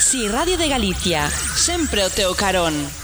Si Radio de Galicia, sempre o teu carón.